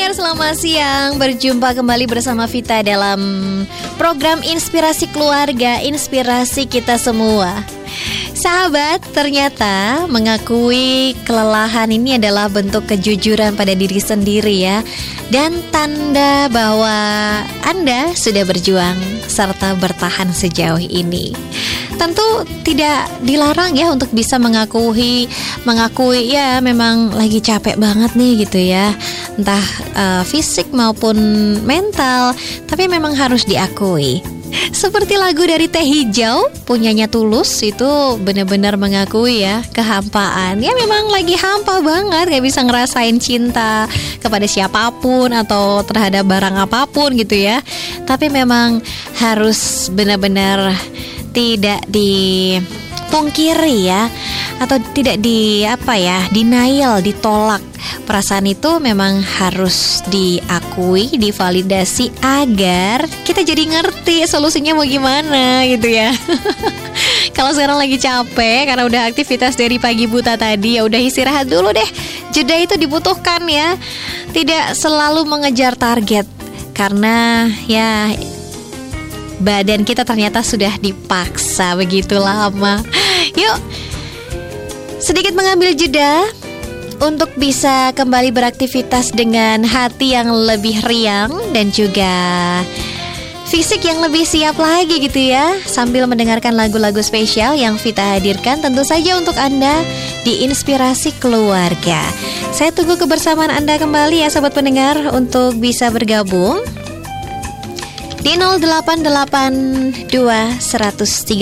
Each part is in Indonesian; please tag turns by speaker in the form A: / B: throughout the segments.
A: pendengar, selamat siang. Berjumpa kembali bersama Vita dalam program Inspirasi Keluarga, inspirasi kita semua. Sahabat, ternyata mengakui kelelahan ini adalah bentuk kejujuran pada diri sendiri ya, dan tanda bahwa Anda sudah berjuang serta bertahan sejauh ini. Tentu tidak dilarang ya untuk bisa mengakui ya memang lagi capek banget nih gitu ya, entah fisik maupun mental, tapi memang harus diakui. Seperti lagu dari Teh Hijau punyanya Tulus, itu benar-benar mengakui ya kehampaan. Ya memang lagi hampa banget, gak bisa ngerasain cinta kepada siapapun atau terhadap barang apapun gitu ya. Tapi memang harus benar-benar tidak dipungkiri ya, atau tidak denial, ditolak. Perasaan itu memang harus diakui, divalidasi agar kita jadi ngerti solusinya mau gimana gitu ya. Kalau sekarang lagi capek karena udah aktivitas dari pagi buta tadi, ya udah istirahat dulu deh. Jeda itu dibutuhkan ya. Tidak selalu mengejar target, karena ya badan kita ternyata sudah dipaksa begitu lama. Yuk, sedikit mengambil jeda untuk bisa kembali beraktivitas dengan hati yang lebih riang dan juga fisik yang lebih siap lagi gitu ya, sambil mendengarkan lagu-lagu spesial yang Vita hadirkan tentu saja untuk Anda di Inspirasi Keluarga. Saya tunggu kebersamaan Anda kembali ya sahabat pendengar, untuk bisa bergabung di 0882 135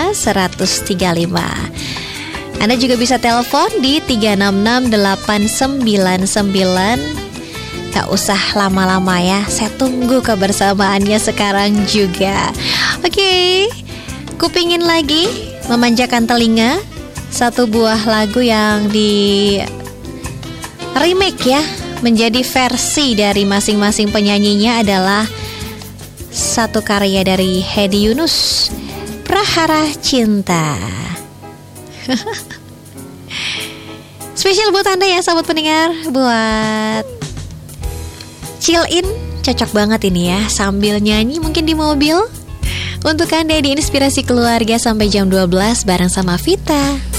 A: 135. Anda juga bisa telepon di 366899. Gak usah lama-lama ya, saya tunggu kebersamaannya sekarang juga. Oke, kupingin lagi memanjakan telinga satu buah lagu yang di remake ya, menjadi versi dari masing-masing penyanyinya adalah satu karya dari Hedi Yunus, Prahara Cinta. Spesial buat Anda ya sahabat pendengar, buat chill in, cocok banget ini ya, sambil nyanyi mungkin di mobil. Untuk Anda di Inspirasi Keluarga sampai jam 12 bareng sama Vita.